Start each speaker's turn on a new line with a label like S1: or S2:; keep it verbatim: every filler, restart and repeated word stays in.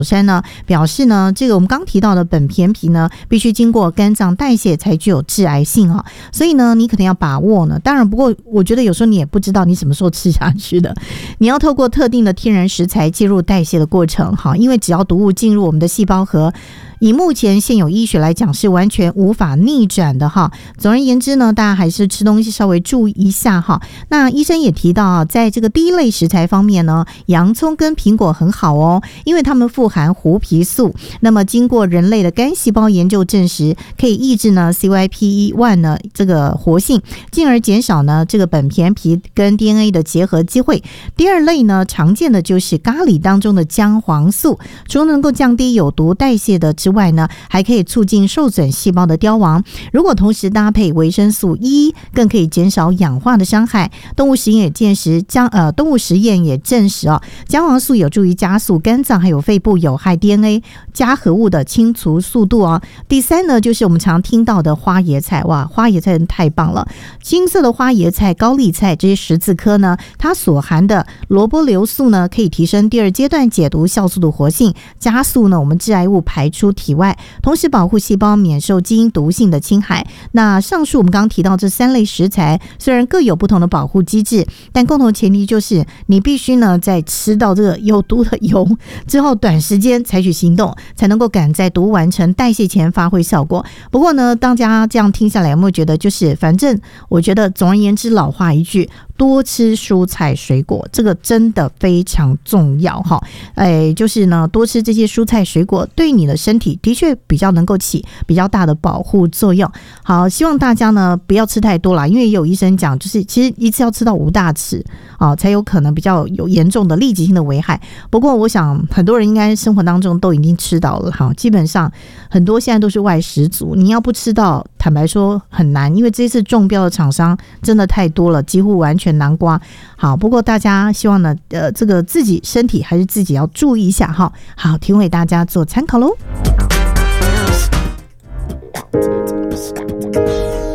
S1: 山呢表示呢，这个我们刚提到的本片皮呢，必须经过肝脏代谢才具有致癌性啊，所以呢，你可能要把握呢。当然，不过我觉得有时候你也不知道你什么时候吃下去的，你要透过特定的天然食材介入代谢的过程哈，因为只要毒物进入我们的细胞核，以目前现有医学来讲是完全无法逆转的哈。总而言之呢，大家还是吃东西稍微注意一下哈。那医生也提到啊，在这个第一类食材方面呢，洋葱跟苹果很好哦，因为它们富含胡皮素。那么经过人类的肝细胞研究证实，可以抑制呢 C Y P 一 呢这个活性，进而减少呢这个苯片皮跟 D N A 的结合机会。第二类呢，常见的就是咖喱当中的姜黄素，除了能够降低有毒代谢的之外呢，还可以促进受损细胞的凋亡。如果同时搭配维生素 E， 更可以减少氧化的伤害。动物实验也证实，姜呃动物实验也证实哦，姜黄素有助于加速肝脏还有肺部有害 D N A 加合物的清除速度哦。第三呢，就是我们常听到的花椰菜，哇，花椰菜太棒了！金色的花椰菜、高丽菜这些十字科呢，它所含的萝卜硫素呢，可以提升第二阶段解毒酵素的活性，加速呢我们致癌物排出体外，同时保护细胞免受基因毒性的侵害。那上述我们刚刚提到这三类食材，虽然各有不同的保护机制，但共同前提就是你必须呢在吃到这个有毒的油之后，短时间采取行动，才能够赶在毒完成代谢前发挥效果。不过呢，大家这样听下来，有没有觉得就是反正我觉得总而言之，老话一句，多吃蔬菜水果，这个真的非常重要哈。哎，就是呢，多吃这些蔬菜水果，对你的身体的确比较能够起比较大的保护作用。好，希望大家呢不要吃太多啦，因为也有医生讲，就是其实一次要吃到五大匙啊，才有可能比较有严重的立即性的危害。不过我想很多人应该生活当中都已经吃到了哈，基本上很多现在都是外食族，你要不吃到，坦白说很难，因为这次中标的厂商真的太多了，几乎完全南瓜。好，不过大家希望呢，呃，这个自己身体还是自己要注意一下哈。好，提供给大家做参考喽。好。